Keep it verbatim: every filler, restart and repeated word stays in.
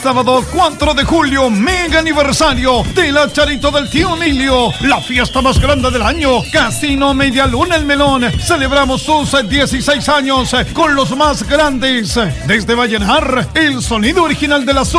Sábado cuatro de julio, mega aniversario de la Charito del Tío Emilio, la fiesta más grande del año. Casino Media Luna El Melón. Celebramos sus dieciséis años con los más grandes. Desde Vallenar, el sonido original de la super